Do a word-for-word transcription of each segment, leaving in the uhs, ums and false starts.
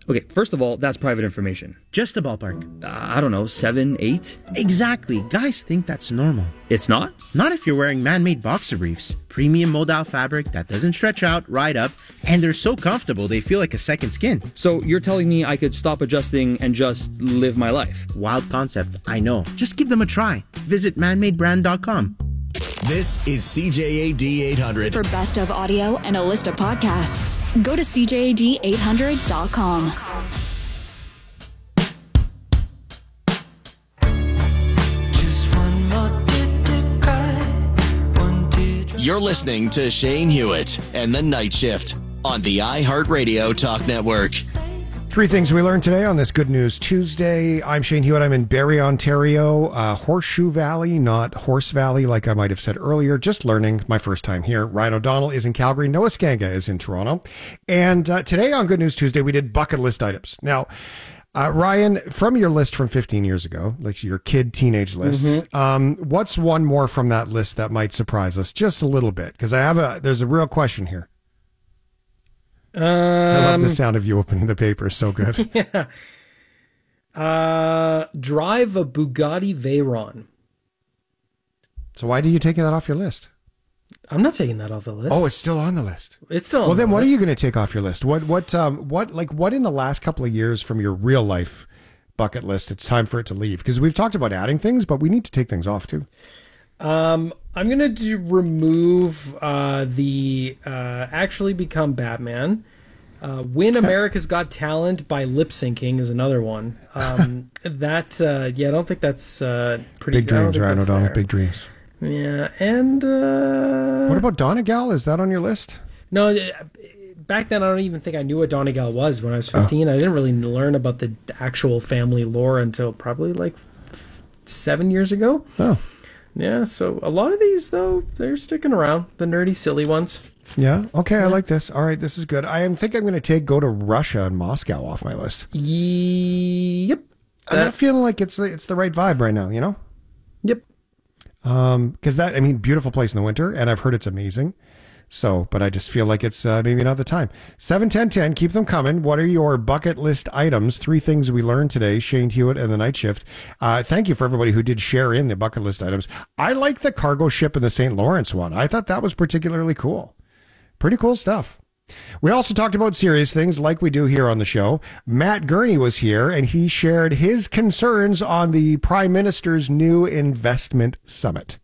Okay, first of all, that's private information. Just a ballpark. Uh, I don't know, seven, eight? Exactly. Guys think that's normal. It's not? Not if you're wearing man-made boxer briefs. Premium modal fabric that doesn't stretch out, ride up, and they're so comfortable they feel like a second skin. So you're telling me I could stop adjusting and just live my life? Wild concept, I know. Just give them a try. Visit man made brand dot com. This is C J A D eight hundred. For best of audio and a list of podcasts, go to C J A D eight hundred dot com. You're listening to Shane Hewitt and the Night Shift on the iHeartRadio Talk Network. Three things we learned today on this Good News Tuesday. I'm Shane Hewitt. I'm in Barrie, Ontario, uh, Horseshoe Valley, not Horse Valley, like I might have said earlier. Just learning, my first time here. Ryan O'Donnell is in Calgary. Noah Skanga is in Toronto. And uh, today on Good News Tuesday, we did bucket list items. Now, uh, Ryan, from your list from fifteen years ago, like your kid teenage list, mm-hmm. um, what's one more from that list that might surprise us just a little bit? Because I have a, there's a real question here. Um, I love the sound of you opening the paper. So good. Yeah. Uh, drive a Bugatti Veyron. So why do you take that off your list? I'm not taking that off the list. Oh, it's still on the list. It's still on well, the then what list. are you going to take off your list? What, what, um, what, like, what in the last couple of years from your real life bucket list, it's time for it to leave? Because we've talked about adding things, but we need to take things off too. Um, I'm going to do remove uh, the uh, actually become Batman. Uh, win America's Got Talent by lip syncing is another one. Um, that, uh, yeah, I don't think that's uh, pretty Big dreams, Ryan O'Donnell. there. Big dreams. Yeah, and uh, what about Donegal? Is that on your list? No, back then I don't even think I knew what Donegal was when I was fifteen. Oh. I didn't really learn about the actual family lore until probably like f- seven years ago. Oh. Yeah, so a lot of these, though, they're sticking around. The nerdy, silly ones. Yeah, okay, I like this. All right, this is good. I think I'm going to take go to Russia and Moscow off my list. Yep. I'm not feeling like it's it's the right vibe right now, you know? Yep. Um, because that, I mean, beautiful place in the winter, and I've heard it's amazing. So, but I just feel like it's uh, maybe not the time. seven ten ten, keep them coming. What are your bucket list items? Three things we learned today. Shane Hewitt and the Night Shift. Uh, thank you for everybody who did share in the bucket list items. I like the cargo ship in the Saint Lawrence one. I thought that was particularly cool. Pretty cool stuff. We also talked about serious things like we do here on the show. Matt Gurney was here, and he shared his concerns on the Prime Minister's new investment summit.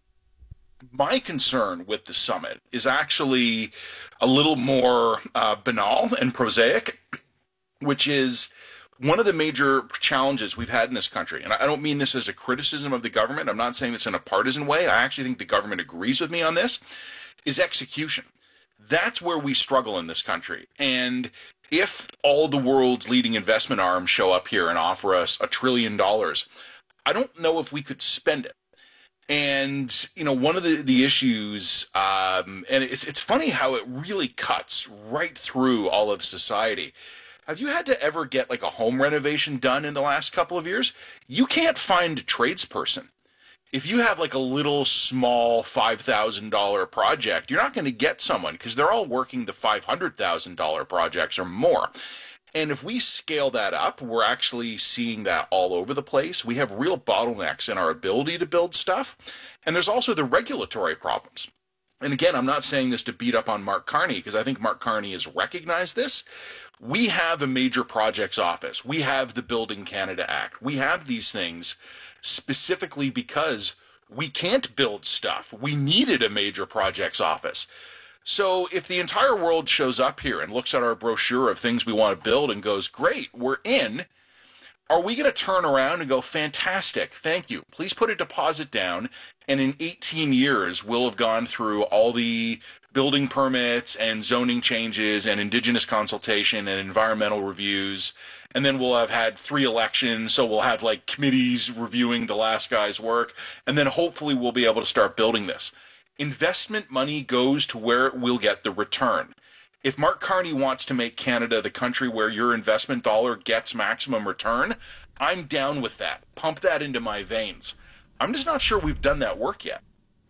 My concern with the summit is actually a little more uh, banal and prosaic, which is one of the major challenges we've had in this country. And I don't mean this as a criticism of the government. I'm not saying this in a partisan way. I actually think the government agrees with me on this, is execution. That's where we struggle in this country. And if all the world's leading investment arms show up here and offer us a trillion dollars, I don't know if we could spend it. And, you know, one of the, the issues, um, and it's, it's funny how it really cuts right through all of society. Have you had to ever get like a home renovation done in the last couple of years? You can't find a tradesperson. If you have like a little small five thousand dollars project, you're not going to get someone because they're all working the five hundred thousand dollars projects or more. And if we scale that up, we're actually seeing that all over the place. We have real bottlenecks in our ability to build stuff. And there's also the regulatory problems. And again, I'm not saying this to beat up on Mark Carney, because I think Mark Carney has recognized this. We have a major projects office. We have the Building Canada Act. We have these things specifically because we can't build stuff. We needed a major projects office. So if the entire world shows up here and looks at our brochure of things we want to build and goes, great, we're in, are we going to turn around and go, fantastic, thank you, please put a deposit down, and in eighteen years we'll have gone through all the building permits and zoning changes and indigenous consultation and environmental reviews, and then we'll have had three elections, so we'll have like committees reviewing the last guy's work, and then hopefully we'll be able to start building this. Investment money goes to where it will get the return. If Mark Carney wants to make Canada the country where your investment dollar gets maximum return, I'm down with that. Pump that into my veins. I'm just not sure we've done that work yet.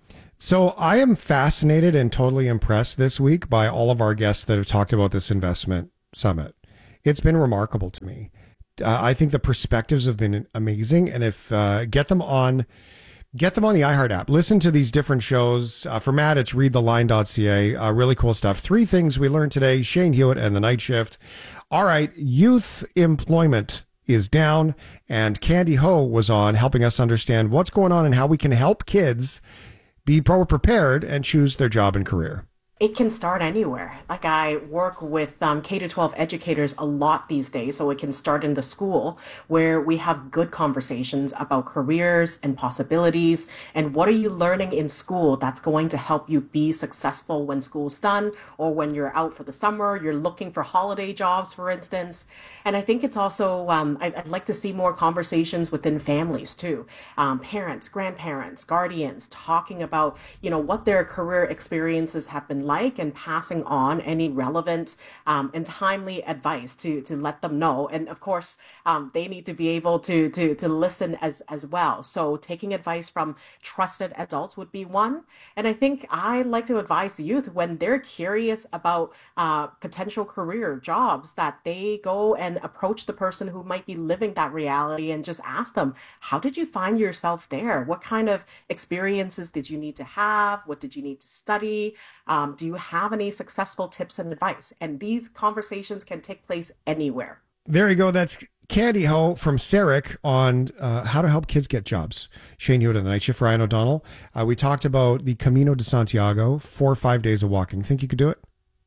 So I am fascinated and totally impressed this week by all of our guests that have talked about this investment summit. it's been remarkable to me. Uh, I think the perspectives have been amazing. And if, uh, get them on, get them on the iHeart app. Listen to these different shows. Uh, for Matt, it's read the line dot c a. Uh, really cool stuff. Three things we learned today. Shane Hewitt and the Night Shift. All right. Youth employment is down, and Candy Ho was on helping us understand what's going on and how we can help kids be more prepared and choose their job and career. It can start anywhere. Like I work with um, K to twelve educators a lot these days, so it can start in the school where we have good conversations about careers and possibilities and what are you learning in school that's going to help you be successful when school's done or when you're out for the summer, you're looking for holiday jobs, for instance. And I think it's also, um, I'd, I'd like to see more conversations within families too. Um, parents, grandparents, guardians, talking about, you know, what their career experiences have been like and passing on any relevant um, and timely advice to to let them know. And of course, um, they need to be able to to to listen as as well. So taking advice from trusted adults would be one. And I think I like to advise youth when they're curious about uh, potential career jobs that they go and approach the person who might be living that reality and just ask them, how did you find yourself there? What kind of experiences did you need to have? What did you need to study? Um, do you have any successful tips and advice? And these conversations can take place anywhere. There you go. That's Candy Ho from C E R I C on uh, how to help kids get jobs. Shane Hewitt of the Night Shift, Ryan O'Donnell. Uh, we talked about the Camino de Santiago, four or five days of walking. Think you could do it?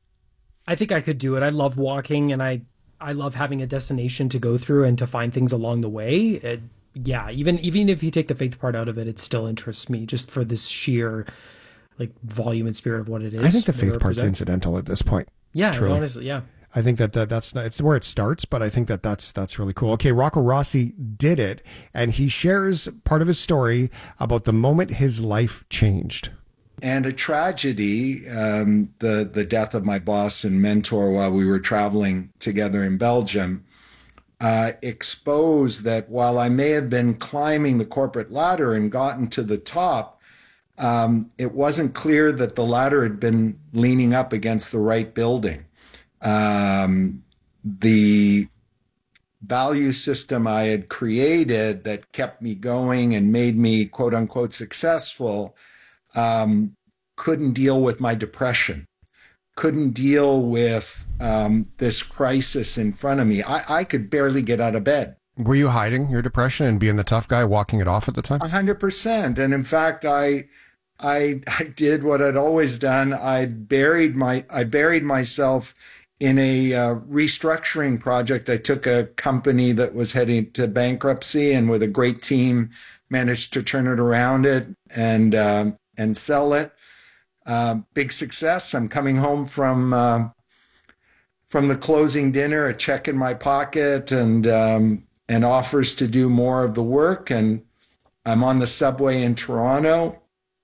I think I could do it. I love walking, and I, I love having a destination to go through and to find things along the way. It, yeah, even even if you take the faith part out of it, it still interests me just for this sheer like volume and spirit of what it is. I think the faith part's incidental at this point. Yeah, truly. honestly, yeah. I think that, that that's not, it's where it starts, but I think that that's that's really cool. Okay, Rocco Rossi did it, and he shares part of his story about the moment his life changed. And a tragedy, um, the the death of my boss and mentor while we were traveling together in Belgium, uh, exposed that while I may have been climbing the corporate ladder and gotten to the top, um, it wasn't clear that the ladder had been leaning up against the right building. Um, the value system I had created that kept me going and made me quote unquote successful um, couldn't deal with my depression, couldn't deal with um, this crisis in front of me. I, I could barely get out of bed. Were you hiding your depression and being the tough guy, walking it off at the time? A hundred percent. And in fact, I, I, I did what I'd always done. I buried my, I buried myself in a uh, restructuring project. I took a company that was heading to bankruptcy and with a great team managed to turn it around it and, uh, and sell it. Uh, big success. I'm coming home from, uh, from the closing dinner, a check in my pocket and, um, and offers to do more of the work. And I'm on the subway in Toronto.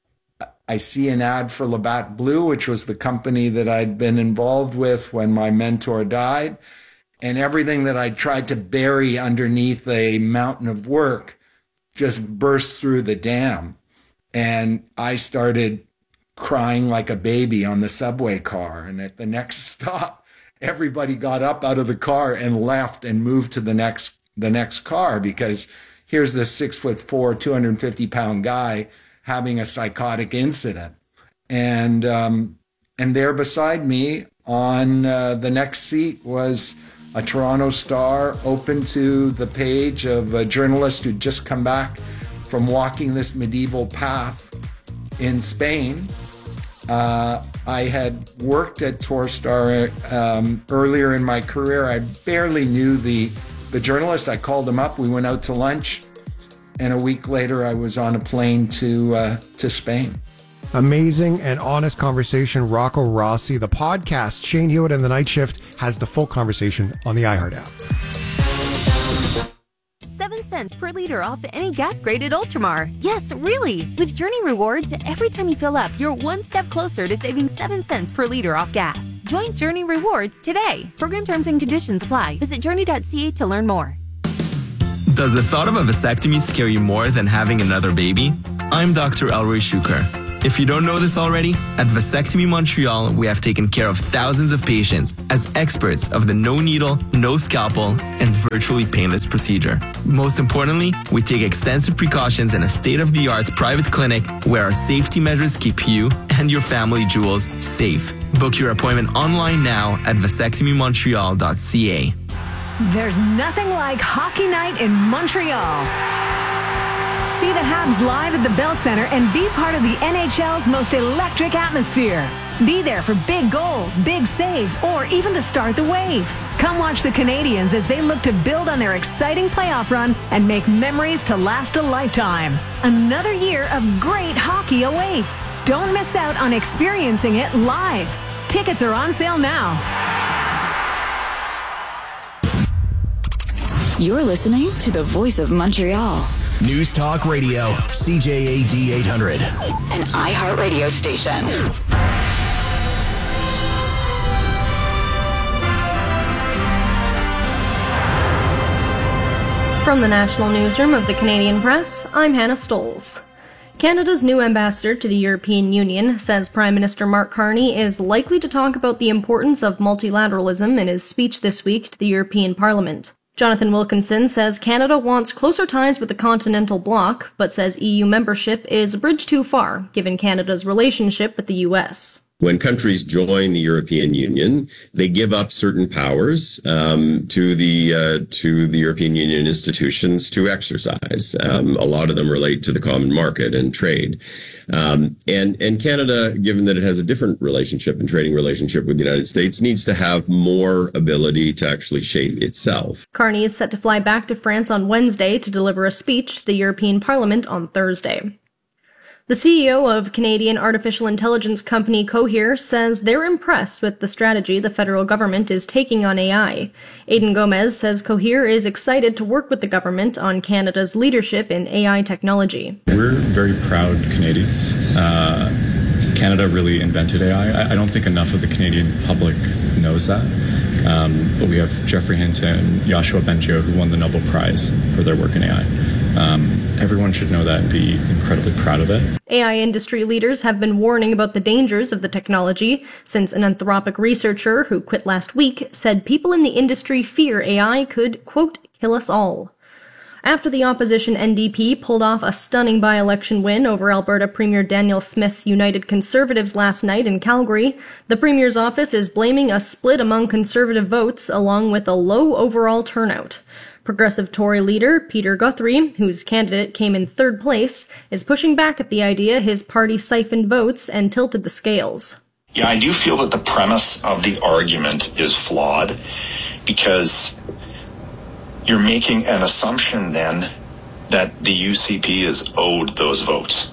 I see an ad for Labatt Blue, which was the company that I'd been involved with when my mentor died. And everything that I tried to bury underneath a mountain of work just burst through the dam. And I started crying like a baby on the subway car. And at the next stop, everybody got up out of the car and left and moved to the next the next car, because here's this six foot four, two hundred fifty pound guy having a psychotic incident. And um, and there beside me on uh, the next seat was a Toronto Star, open to the page of a journalist who'd just come back from walking this medieval path in Spain. Uh, I had worked at Torstar um, earlier in my career. I barely knew the, the journalist. I called him up. We went out to lunch. And a week later, I was on a plane to uh, to Spain. Amazing and honest conversation. Rocco Rossi, the podcast, Shane Hewitt and the Night Shift, has the full conversation on the iHeart app. Seven cents per liter off any gas grade at Ultramar. Yes, really. With Journey Rewards, every time you fill up, you're one step closer to saving seven cents per liter off gas. Join Journey Rewards today. Program terms and conditions apply. Visit journey dot c a to learn more. Does the thought of a vasectomy scare you more than having another baby? I'm Doctor Elroy Shuker. If you don't know this already, at Vasectomy Montreal, we have taken care of thousands of patients as experts of the no needle, no scalpel, and virtually painless procedure. Most importantly, we take extensive precautions in a state-of-the-art private clinic where our safety measures keep you and your family jewels safe. Book your appointment online now at vasectomy montreal dot c a. There's nothing like hockey night in Montreal. See the Habs live at the Bell Centre and be part of the N H L's most electric atmosphere. Be there for big goals, big saves, or even to start the wave. Come watch the Canadians as they look to build on their exciting playoff run and make memories to last a lifetime. Another year of great hockey awaits. Don't miss out on experiencing it live. Tickets are on sale now. You're listening to the Voice of Montreal. News Talk Radio, C J A D eight hundred. An iHeartRadio station. From the National Newsroom of the Canadian Press, I'm Hannah Stoles. Canada's new ambassador to the European Union says Prime Minister Mark Carney is likely to talk about the importance of multilateralism in his speech this week to the European Parliament. Jonathan Wilkinson says Canada wants closer ties with the continental bloc, but says E U membership is a bridge too far, given Canada's relationship with the U S. When countries join the European Union, they give up certain powers um, to the uh, to the European Union institutions to exercise. Um, a lot of them relate to the common market and trade. Um, and and Canada, given that it has a different relationship and trading relationship with the United States, needs to have more ability to actually shape itself. Carney is set to fly back to France on Wednesday to deliver a speech to the European Parliament on Thursday. The C E O of Canadian artificial intelligence company Cohere says they're impressed with the strategy the federal government is taking on A I. Aidan Gomez says Cohere is excited to work with the government on Canada's leadership in A I technology. We're very proud Canadians. Uh, Canada really invented A I. I don't think enough of the Canadian public knows that. Um, but we have Geoffrey Hinton and Yoshua Bengio who won the Nobel Prize for their work in A I. Um, everyone should know that and be incredibly proud of it. A I industry leaders have been warning about the dangers of the technology since an Anthropic researcher who quit last week said people in the industry fear A I could, quote, kill us all. After the opposition N D P pulled off a stunning by-election win over Alberta Premier Daniel Smith's United Conservatives last night in Calgary, the Premier's office is blaming a split among Conservative votes along with a low overall turnout. Progressive Tory leader Peter Guthrie, whose candidate came in third place, is pushing back at the idea his party siphoned votes and tilted the scales. Yeah, I do feel that the premise of the argument is flawed because you're making an assumption then that the U C P is owed those votes,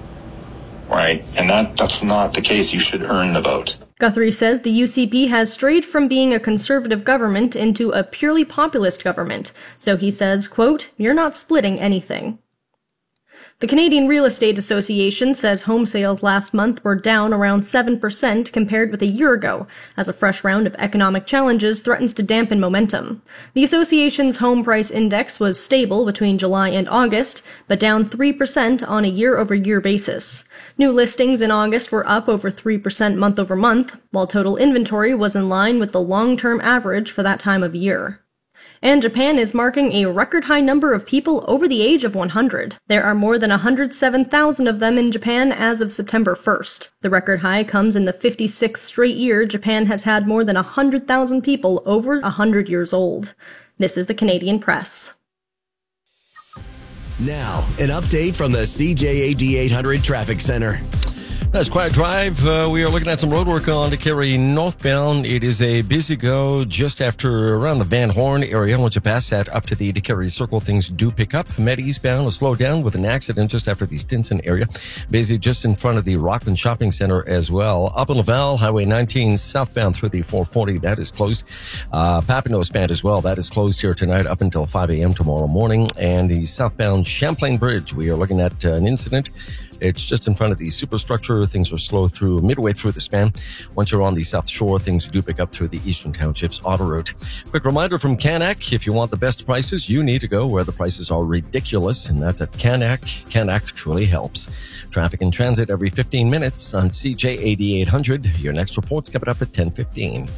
right? And that, that's not the case. You should earn the vote. Guthrie says the U C P has strayed from being a conservative government into a purely populist government. So he says, quote, you're not splitting anything. The Canadian Real Estate Association says home sales last month were down around seven percent compared with a year ago, as a fresh round of economic challenges threatens to dampen momentum. The association's home price index was stable between July and August, but down three percent on a year-over-year basis. New listings in August were up over three percent month-over-month, while total inventory was in line with the long-term average for that time of year. And Japan is marking a record-high number of people over the age of one hundred. There are more than one hundred seven thousand of them in Japan as of September first. The record high comes in the fifty-sixth straight year Japan has had more than one hundred thousand people over one hundred years old. This is the Canadian Press. Now, an update from the C J A D eight hundred Traffic Center. That's Quiet Drive. Uh, we are looking at some road work on Decarie northbound. It is a busy go just after around the Van Horn area. Once you pass that up to the Decarie Circle, things do pick up. Med eastbound will slow down with an accident just after the Stinson area. Busy just in front of the Rockland Shopping Center as well. Up on Laval, Highway nineteen southbound through the four forty, that is closed. Uh, Papineau span as well, that is closed here tonight up until five a.m. tomorrow morning. And the southbound Champlain Bridge, we are looking at uh, an incident It's just in front of the superstructure. Things are slow through midway through the span. Once you're on the South Shore, things do pick up through the Eastern Townships auto route. Quick reminder from Canac, if you want the best prices, you need to go where the prices are ridiculous, and that's at Canac. Canac truly helps. Traffic and transit every fifteen minutes on C J A D eight hundred. Your next report's coming up at ten fifteen.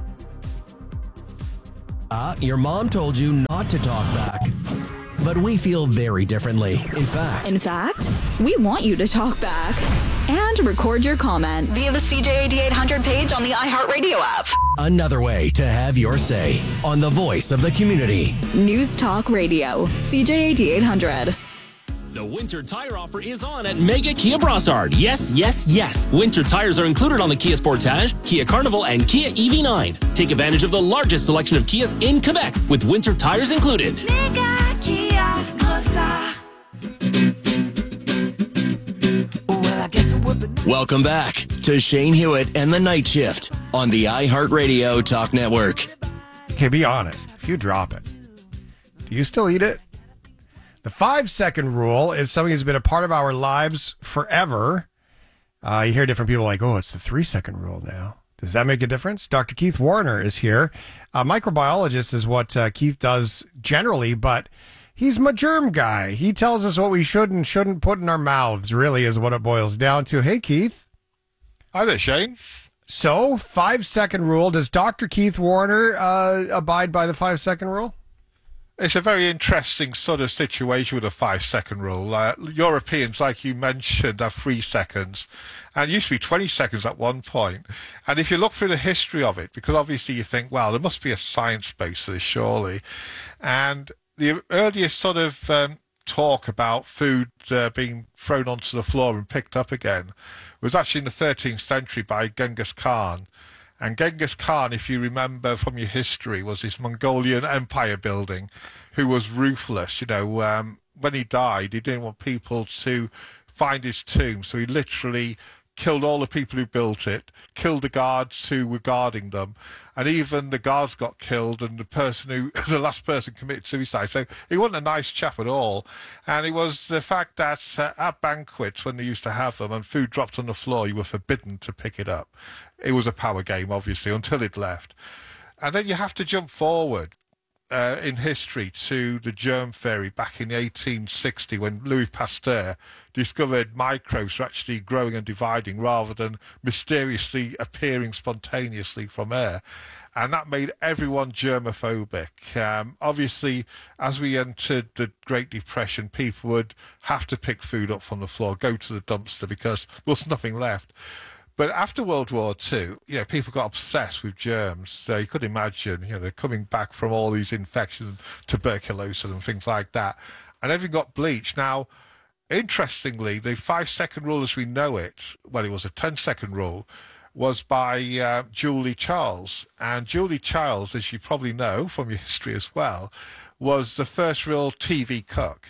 Uh, your mom told you not to talk back. But we feel very differently. In fact, In fact, we want you to talk back and record your comment via the C J A D eight hundred page on the iHeartRadio app. another way to have your say on the voice of the community. News Talk Radio, C J A D eight hundred. The winter tire offer is on at Mega Kia Brossard. Yes, yes, yes. Winter tires are included on the Kia Sportage, Kia Carnival, and Kia E V nine. Take advantage of the largest selection of Kias in Quebec with winter tires included. Mega Kia Brossard. Welcome back to Shane Hewitt and the Night Shift on the iHeartRadio Talk Network. Okay, be honest. If you drop it, do you still eat it? The five-second rule is something that's been a part of our lives forever. Uh, you hear different people like, oh, it's the three-second rule now. Does that make a difference? Doctor Keith Warner is here. A microbiologist is what uh, Keith does generally, but he's my germ guy. He tells us what we should and shouldn't put in our mouths, really, is what it boils down to. Hey, Keith. Hi there, Shane. So, five-second rule. Does Doctor Keith Warner uh, abide by the five-second rule? It's a very interesting sort of situation with a five-second rule. Uh, Europeans, like you mentioned, have three seconds, and it used to be twenty seconds at one point. And if you look through the history of it, because obviously you think, well, there must be a science base to this, surely. And the earliest sort of um, talk about food uh, being thrown onto the floor and picked up again was actually in the thirteenth century by Genghis Khan. And Genghis Khan, if you remember from your history, was this Mongolian empire building who was ruthless. You know, um, when he died, he didn't want people to find his tomb. So he literally killed all the people who built it, killed the guards who were guarding them, and even the guards got killed, and the person who, the last person committed suicide. So he wasn't a nice chap at all. And it was the fact that uh, at banquets, when they used to have them, and food dropped on the floor, you were forbidden to pick it up. It was a power game, obviously, until it left. And then you have to jump forward uh, in history to the germ theory back in eighteen sixty when Louis Pasteur discovered microbes were actually growing and dividing rather than mysteriously appearing spontaneously from air. And that made everyone germophobic. Um, obviously, as we entered the Great Depression, people would have to pick food up from the floor, go to the dumpster because there was nothing left. But after World War Two, you know, people got obsessed with germs. So you could imagine, you know, coming back from all these infections, tuberculosis and things like that, and everything got bleached. Now, interestingly, the five-second rule as we know it, well, it was a ten-second rule, was by uh, Julie Charles. And Julie Charles, as you probably know from your history as well, was the first real T V cook.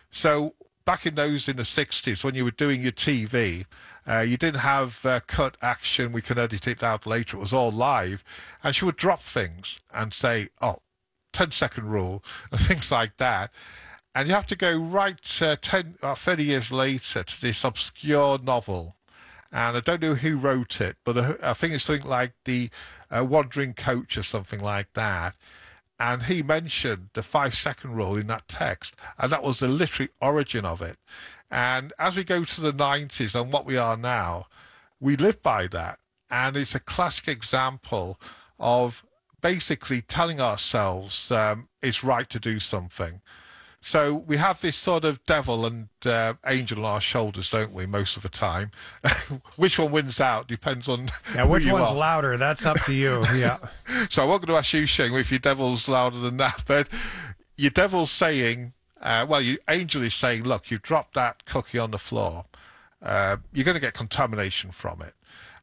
So back in those in the sixties, when you were doing your T V, uh, you didn't have uh, cut action, we can edit it out later, it was all live. And she would drop things and say, oh, ten-second rule, and things like that. And you have to go right uh, ten or thirty years later to this obscure novel. And I don't know who wrote it, but I think it's something like The uh, Wandering Coach or something like that. And he mentioned the five-second rule in that text, and that was the literary origin of it. And as we go to the nineties and what we are now, we live by that. And it's a classic example of basically telling ourselves um, it's right to do something. So we have this sort of devil and uh, angel on our shoulders, don't we, most of the time? Which one wins out depends on Yeah, which who you one's are. louder? That's up to you. Yeah. So I'm not going to ask you, Shane, if your devil's louder than that, but your devil's saying, uh, well, your angel is saying, look, you dropped that cookie on the floor. Uh, you're going to get contamination from it.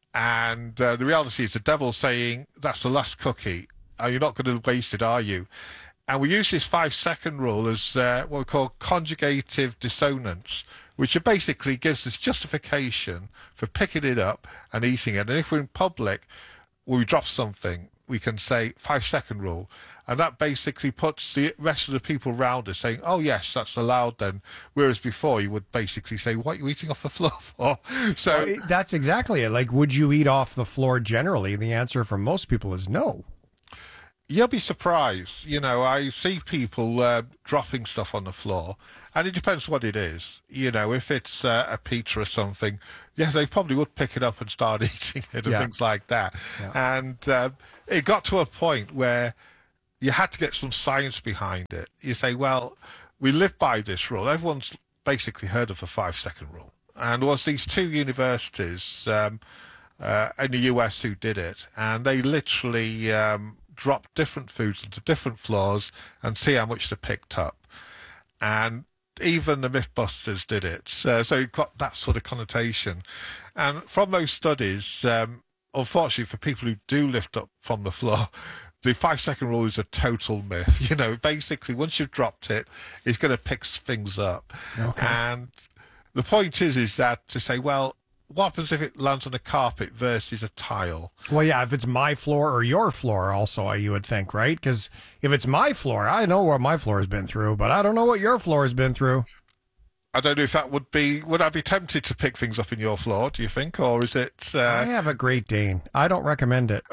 And uh, the reality is the devil's saying, that's the last cookie. Uh, you're not going to waste it, are you? And we use this five-second rule as uh, what we call conjugative dissonance, which basically gives us justification for picking it up and eating it. And if we're in public, we drop something, we can say five second rule, and that basically puts the rest of the people around us saying, oh yes, that's allowed then, whereas before you would basically say, what are you eating off the floor for? So well, it- that's exactly it. Like, would you eat off the floor generally? The answer from most people is no. You'll be surprised. You know, I see people uh, dropping stuff on the floor, and it depends what it is. You know, if it's uh, a pizza or something, yeah, they probably would pick it up and start eating it and Yeah. things like that. Yeah. And uh, it got to a point where you had to get some science behind it. You say, well, we live by this rule. Everyone's basically heard of the five-second rule. And there was these two universities um, uh, in the U S who did it, and they literally um, dropped different foods onto different floors and see how much they picked up. And even the Mythbusters did it. So, so it got that sort of connotation. And from those studies, um, unfortunately for people who do lift up from the floor, the five-second rule is a total myth. You know, basically, once you've dropped it, it's going to pick things up. Okay. And the point is, is that to say, well, what happens if it lands on a carpet versus a tile? Well, yeah, if it's my floor or your floor, also, you would think, right? Because if it's my floor, I know what my floor has been through, but I don't know what your floor has been through. I don't know if that would be, would I be tempted to pick things up in your floor, do you think? Or is it... Uh... I have a Great Dane. I don't recommend it.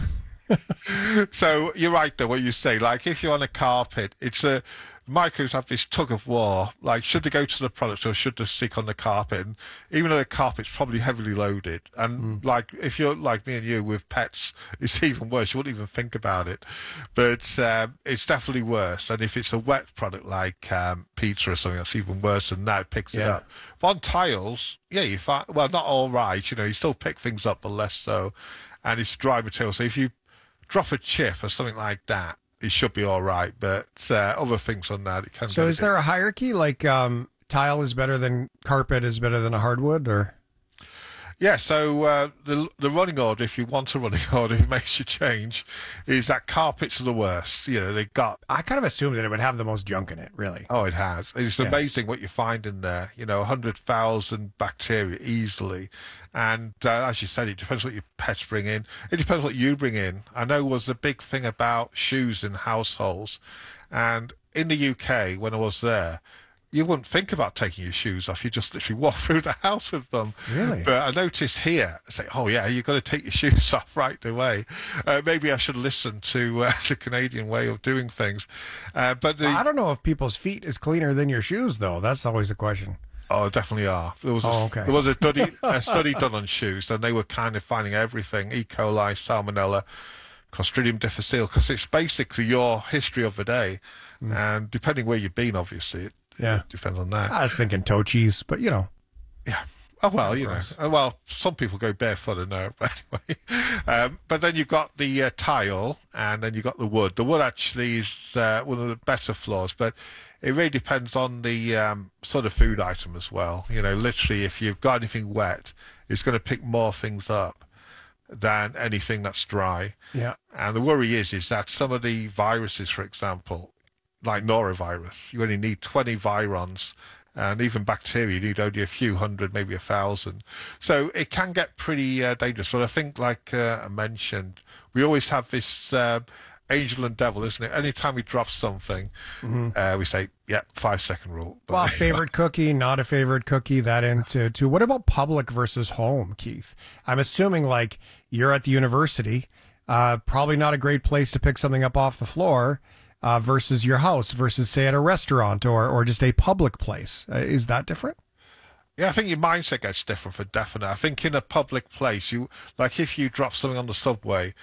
So you're right though what you say, like if you're on a carpet, it's a micros have this tug of war, like should they go to the product or should they stick on the carpet? And even though the carpet's probably heavily loaded, and mm. like if you're like me and you with pets, it's even worse. You wouldn't even think about it, but um, it's definitely worse. And if it's a wet product like um, pizza or something, that's even worse than that. It picks it Yeah. up. But on tiles, yeah, you find, well, not all right, you know, you still pick things up, but less so. And it's dry material, so if you drop a chip or something like that, it should be all right. But uh, other things on that, it can. So be is there a hierarchy? Like um, tile is better than carpet is better than a hardwood, or? Yeah, so uh, the the running order, if you want a running order, it makes you change, is that carpets are the worst. You know, they got... I kind of assumed that it would have the most junk in it, really. Oh, it has. It's Yeah. amazing what you find in there. You know, one hundred thousand bacteria easily. And uh, as you said, it depends what your pets bring in. It depends what you bring in. I know was a big thing about shoes in households. And in the U K, when I was there, you wouldn't think about taking your shoes off. You just literally walk through the house with them. Really? But I noticed here, say, oh yeah, you've got to take your shoes off right away. Uh, maybe I should listen to uh, the Canadian way of doing things. Uh, but the, I don't know if people's feet is cleaner than your shoes, though. That's always the question. Oh, definitely are. There was a, Oh, okay. there was a study, a study done on shoes, and they were kind of finding everything: E. coli, Salmonella, Clostridium difficile, because it's basically your history of the day, Mm. and depending where you've been, obviously, it, Yeah. it depends on that. I was thinking toe cheese, but you know. Yeah. Oh well, you know. uh, Well, some people go barefoot and no, but anyway. Um, but then you've got the uh, tile, and then you've got the wood. The wood actually is uh, one of the better floors, but it really depends on the um, sort of food item as well. You know, literally, if you've got anything wet, it's going to pick more things up than anything that's dry. Yeah. And the worry is, is that some of the viruses, for example, like norovirus, you only need twenty virons, and even bacteria, you need only a few hundred, maybe a thousand. So it can get pretty uh, dangerous. But I think, like uh, I mentioned, we always have this uh, angel and devil, isn't it? Anytime we drop something, Mhm. uh, we say, yeah, five second rule. But Well, favorite cookie, not a favorite cookie, that into to what about public versus home, Keith? I'm assuming like you're at the university, uh, probably not a great place to pick something up off the floor, uh, versus your house, versus say at a restaurant or or just a public place. Uh, is that different? Yeah, I think your mindset gets different for definite. I think in a public place, you like if you drop something on the subway,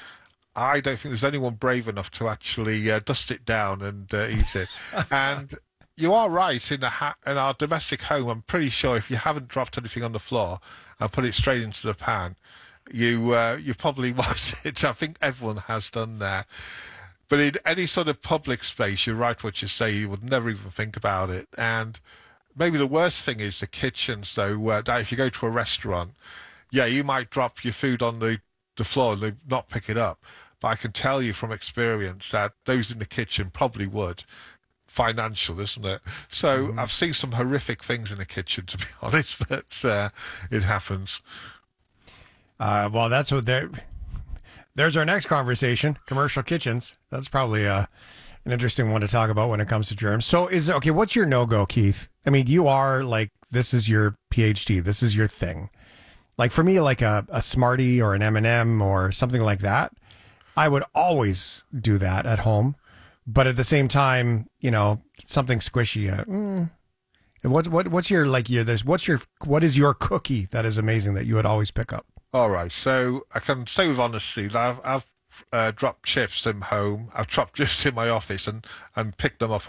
I don't think there's anyone brave enough to actually uh, dust it down and uh, eat it. And you are right, in, a ha- in our domestic home, I'm pretty sure if you haven't dropped anything on the floor and put it straight into the pan, you uh, you probably was it. I think everyone has done that. But in any sort of public space, you're right what you say, you would never even think about it. And maybe the worst thing is the kitchen. So uh, that if you go to a restaurant, yeah, you might drop your food on the, the floor and not pick it up. But I can tell you from experience that those in the kitchen probably would. Financial, isn't it? So Mm-hmm. I've seen some horrific things in the kitchen, to be honest, but uh, it happens. Uh, well, that's what they're. There's our next conversation, commercial kitchens. That's probably uh, an interesting one to talk about when it comes to germs. So is, okay, what's your no-go, Keith? I mean, you are like, this is your PhD. This is your thing. Like for me, like a, a Smartie or an M and M or something like that, I would always do that at home. But at the same time, you know, something squishy. Uh, mm. What what what's your like your there's what's your what is your cookie that is amazing that you would always pick up? All right, so I can say with honesty that I've, I've uh, dropped chips in home. I've dropped chips in my office and and picked them up